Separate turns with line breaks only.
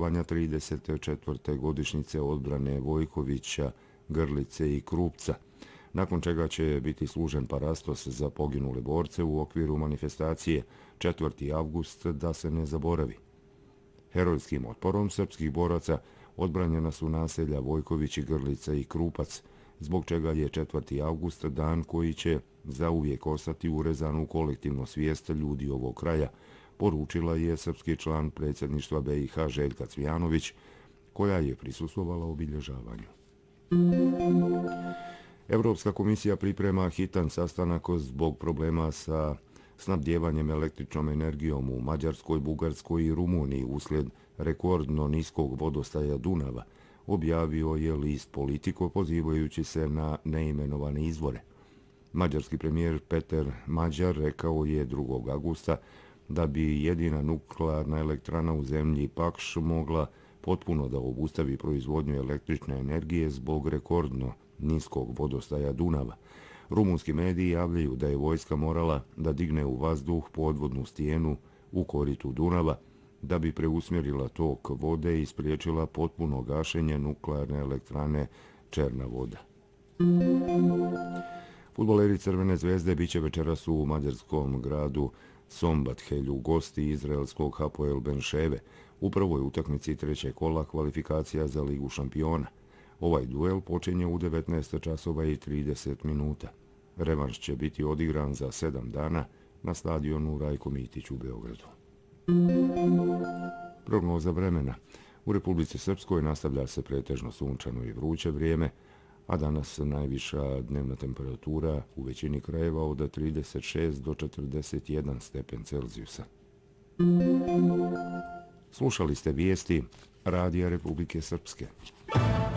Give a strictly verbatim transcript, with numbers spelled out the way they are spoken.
obilježavanja trideset četvrte godišnjice odbrane Vojkovića, Grlice i Krupca, nakon čega će biti služen parastos za poginule borce u okviru manifestacije četvrti avgust da se ne zaboravi. Herojskim otporom srpskih boraca odbranjena su naselja Vojković, Grlica i Krupac, zbog čega je četvrti avgust dan koji će zauvijek ostati urezan u kolektivnu svijest ljudi ovog kraja, poručila je srpski član predsjedništva B i H Željka Cvijanović, koja je prisustvovala obilježavanju. Evropska komisija priprema hitan sastanak zbog problema sa snabdjevanjem električnom energijom u Mađarskoj, Bugarskoj i Rumuniji uslijed rekordno niskog vodostaja Dunava, objavio je list Politico pozivajući se na neimenovane izvore. Mađarski premijer Peter Mađar rekao je drugog avgusta da bi jedina nuklearna elektrana u zemlji Pakš mogla potpuno da obustavi proizvodnju električne energije zbog rekordno niskog vodostaja Dunava. Rumunski mediji javljaju da je vojska morala da digne u vazduh podvodnu stijenu u koritu Dunava da bi preusmjerila tok vode i spriječila potpuno gašenje nuklearne elektrane Černa voda. Fudbaleri Crvene zvezde biće večeras u mađarskom gradu Szombathelyu gosti izraelskog Hapoel Benševe u prvoj utakmici trećeg kola kvalifikacija za Ligu šampiona. Ovaj duel počinje u devetnaest časova i trideset minuta. Revanš će biti odigran za sedam dana na stadionu Rajko Mitić u Beogradu. Prognoza vremena. U Republici Srpskoj nastavlja se pretežno sunčano i vruće vrijeme, a danas najviša dnevna temperatura u većini krajeva od trideset šest do četrdeset jedan stepen Celzijusa. Slušali ste vijesti Radija Republike Srpske.